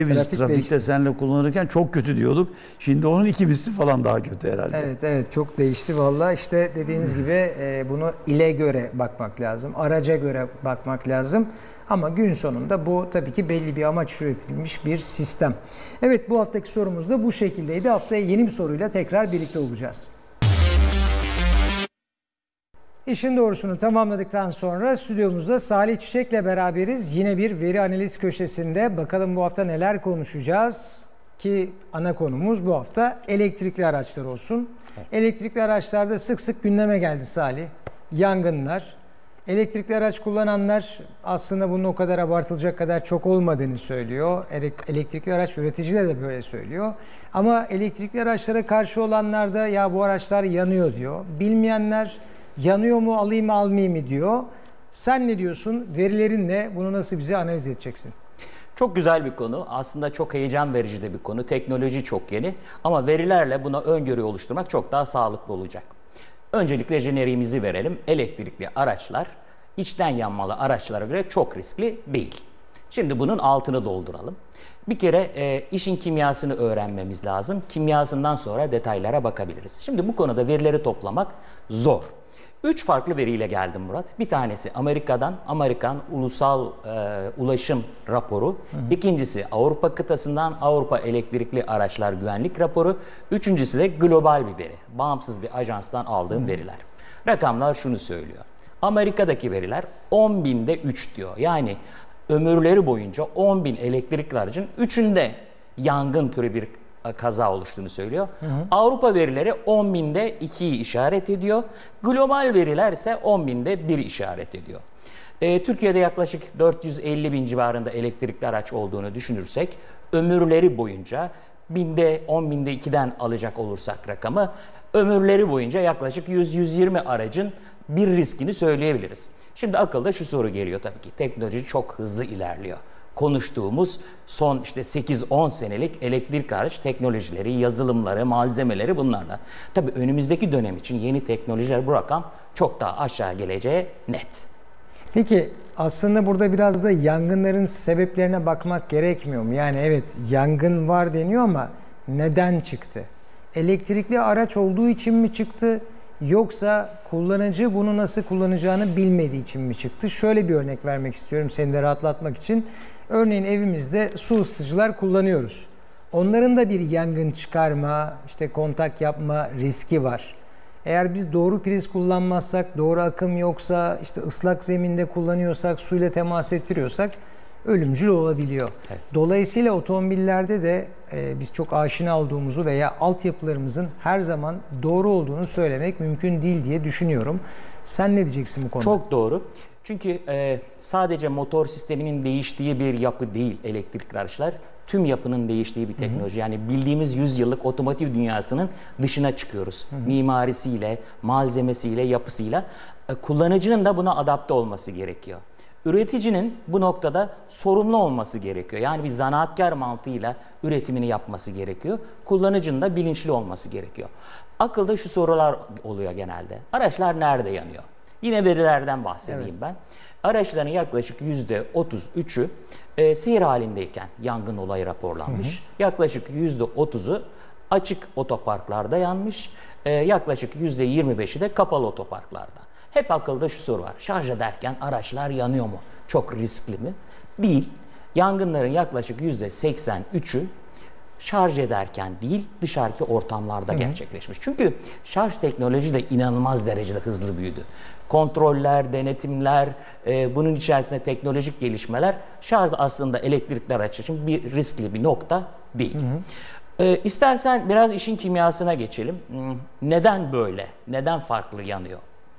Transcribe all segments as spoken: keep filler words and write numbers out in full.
Biz Trafik trafikte değişti. seninle kullanırken çok kötü diyorduk. Şimdi onun iki misli falan daha kötü herhalde. Evet evet çok değişti vallahi. İşte dediğiniz gibi e, bunu ile göre bakmak lazım. Araca göre bakmak lazım. Ama gün sonunda bu tabii ki belli bir amaç üretilmiş bir sistem. Evet, bu haftaki sorumuz da bu şekildeydi. Haftaya yeni bir soruyla tekrar birlikte olacağız. İşin doğrusunu tamamladıktan sonra stüdyomuzda Salih Çiçek'le beraberiz. Yine bir veri analiz köşesinde. Bakalım bu hafta neler konuşacağız? Ki ana konumuz bu hafta elektrikli araçlar olsun. Evet. Elektrikli araçlarda sık sık gündeme geldi Salih. Yangınlar. Elektrikli araç kullananlar aslında bunun o kadar abartılacak kadar çok olmadığını söylüyor. Elektrikli araç üreticileri de böyle söylüyor. Ama elektrikli araçlara karşı olanlar da ya bu araçlar yanıyor diyor. Bilmeyenler yanıyor mu, alayım mı almayayım mı diyor. Sen ne diyorsun? Verilerinle bunu nasıl bize analiz edeceksin? Çok güzel bir konu. Aslında çok heyecan verici de bir konu. Teknoloji çok yeni. Ama verilerle buna öngörü oluşturmak çok daha sağlıklı olacak. Öncelikle jeneriğimizi verelim. Elektrikli araçlar içten yanmalı araçlara göre çok riskli değil. Şimdi bunun altını dolduralım. Bir kere e, işin kimyasını öğrenmemiz lazım. Kimyasından sonra detaylara bakabiliriz. Şimdi bu konuda verileri toplamak zor. Üç farklı veriyle geldim Murat. Bir tanesi Amerika'dan, Amerikan Ulusal e, Ulaşım Raporu. Hı hı. İkincisi Avrupa kıtasından Avrupa Elektrikli Araçlar Güvenlik Raporu. Üçüncüsü de global bir veri. Bağımsız bir ajanstan aldığım hı. veriler. Rakamlar şunu söylüyor. Amerika'daki veriler on binde üç diyor. Yani ömürleri boyunca on bin elektrikli aracın üçünde yangın türü bir kaza oluştuğunu söylüyor. Hı hı. Avrupa verileri on binde ikiyi işaret ediyor. Global veriler ise on binde bir işaret ediyor. Ee, Türkiye'de yaklaşık dört yüz elli bin civarında elektrikli araç olduğunu düşünürsek ömürleri boyunca binde on binde ikiden alacak olursak rakamı ömürleri boyunca yaklaşık yüz yüz yirmi aracın bir riskini söyleyebiliriz. Şimdi akılda şu soru geliyor tabii ki. Teknoloji çok hızlı ilerliyor. Konuştuğumuz son işte sekiz on senelik elektrikli araç teknolojileri, yazılımları, malzemeleri bunlarla. Tabii önümüzdeki dönem için yeni teknolojiler bu rakam çok daha aşağı geleceği net. Peki aslında burada biraz da yangınların sebeplerine bakmak gerekmiyor mu? Yani evet yangın var deniyor ama neden çıktı? Elektrikli araç olduğu için mi çıktı? Yoksa kullanıcı bunu nasıl kullanacağını bilmediği için mi çıktı? Şöyle bir örnek vermek istiyorum seni de rahatlatmak için. Örneğin evimizde su ısıtıcılar kullanıyoruz. Onların da bir yangın çıkarma, işte kontak yapma riski var. Eğer biz doğru priz kullanmazsak, doğru akım yoksa, işte ıslak zeminde kullanıyorsak, suyla temas ettiriyorsak ölümcül olabiliyor. Evet. Dolayısıyla otomobillerde de e, biz çok aşina olduğumuzu veya altyapılarımızın her zaman doğru olduğunu söylemek mümkün değil diye düşünüyorum. Sen ne diyeceksin bu konuda? Çok doğru. Çünkü e, sadece motor sisteminin değiştiği bir yapı değil elektrikli araçlar. Tüm yapının değiştiği bir teknoloji. Hı hı. Yani bildiğimiz yüz yıllık otomotiv dünyasının dışına çıkıyoruz. Hı hı. Mimarisiyle, malzemesiyle, yapısıyla. E, kullanıcının da buna adapte olması gerekiyor. Üreticinin bu noktada sorumlu olması gerekiyor. Yani bir zanaatkar mantığıyla üretimini yapması gerekiyor. Kullanıcının da bilinçli olması gerekiyor. Akılda şu sorular oluyor genelde. Araçlar nerede yanıyor? Yine verilerden bahsedeyim evet. ben. Araçların yaklaşık yüzde otuz üçü e, seyir halindeyken yangın olayı raporlanmış. Hı hı. Yaklaşık yüzde otuzu açık otoparklarda yanmış. E, yaklaşık yüzde yirmi beşi de kapalı otoparklarda. Hep akılda şu soru var. Şarj ederken araçlar yanıyor mu? Çok riskli mi? Değil. Yangınların yaklaşık yüzde seksen üçü şarj ederken değil, dışarıki ortamlarda Hı-hı. gerçekleşmiş. Çünkü şarj teknoloji de inanılmaz derecede hızlı büyüdü. Kontroller, denetimler, e, bunun içerisinde teknolojik gelişmeler, şarj aslında elektrikli araç için bir riskli bir nokta değil. E, istersen biraz işin kimyasına geçelim. Neden böyle? Neden farklı yanıyor?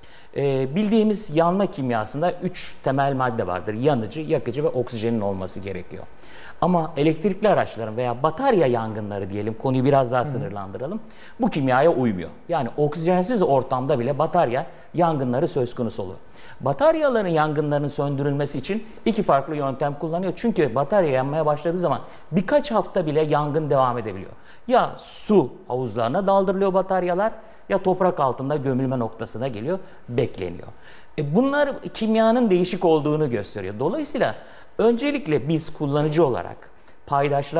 Ee, bildiğimiz yanma kimyasında üç temel madde vardır. Yanıcı, yakıcı ve oksijenin olması gerekiyor. Ama elektrikli araçların veya batarya yangınları diyelim, konuyu biraz daha sınırlandıralım. Bu kimyaya uymuyor. Yani oksijensiz ortamda bile batarya yangınları söz konusu oluyor. Bataryaların yangınlarının söndürülmesi için iki farklı yöntem kullanıyor. Çünkü batarya yanmaya başladığı zaman birkaç hafta bile yangın devam edebiliyor. Ya su havuzlarına daldırılıyor bataryalar, ya toprak altında gömülme noktasına geliyor, bekleniyor. E bunlar kimyanın değişik olduğunu gösteriyor. Dolayısıyla öncelikle biz kullanıcı olarak paydaşlar